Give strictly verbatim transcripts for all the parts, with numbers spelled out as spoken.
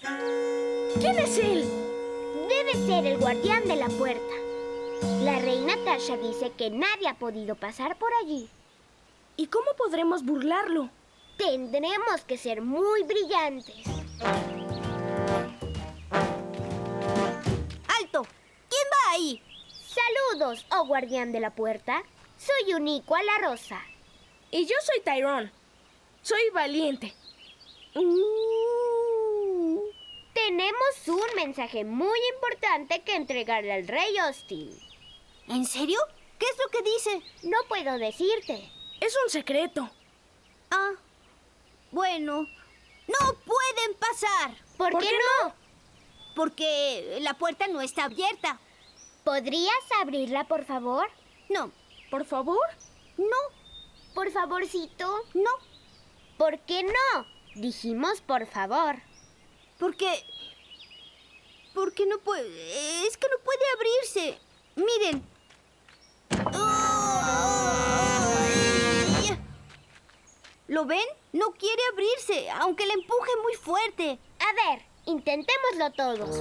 ¿Quién es él? Debe ser el guardián de la puerta. La reina Tasha dice que nadie ha podido pasar por allí. ¿Y cómo podremos burlarlo? Tendremos que ser muy brillantes. ¡Alto! ¿Quién va ahí? Saludos, oh guardián de la puerta. Soy Unico a la Rosa. Y yo soy Tyrone. Soy valiente. Uh. Tenemos un mensaje muy importante que entregarle al rey Austin. ¿En serio? ¿Qué es lo que dice? No puedo decirte. Es un secreto. Ah, bueno. ¡No pueden pasar! ¿Por, ¿Por qué, qué no? Porque la puerta no está abierta. ¿Podrías abrirla, por favor? No, ¿Por favor? no, Por favorcito. no. ¿Por qué no? Dijimos por favor. Porque... Porque no puede... Es que no puede abrirse. Miren. ¡Ay! ¿Lo ven? No quiere abrirse, aunque le empuje muy fuerte. A ver, intentémoslo todos.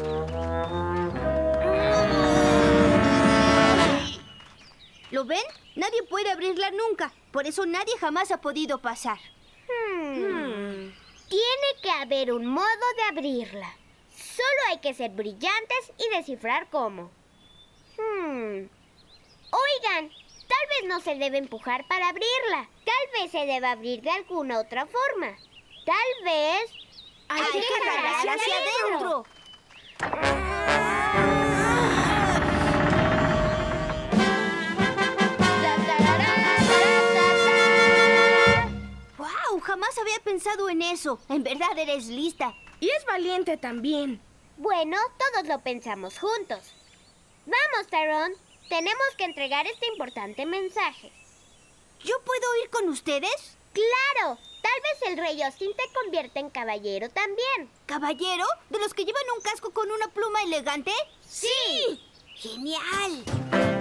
¿Lo ven? Nadie puede abrirla nunca. Por eso nadie jamás ha podido pasar. Hmm. Hmm. Tiene que haber un modo de abrirla. Solo hay que ser brillantes y descifrar cómo. Hmm. Oigan, tal vez no se debe empujar para abrirla. Tal vez se debe abrir de alguna otra forma. Tal vez... Hay, ¡Hay que jalarla hacia adentro! ¡Wow! Jamás había pensado en eso. En verdad eres lista. Y es valiente también. Bueno, todos lo pensamos juntos. Vamos, Tyrone. Tenemos que entregar este importante mensaje. ¿Yo puedo ir con ustedes? ¡Claro! Tal vez el rey Austin te convierta en caballero también. ¿Caballero? ¿De los que llevan un casco con una pluma elegante? ¡Sí! ¡Genial!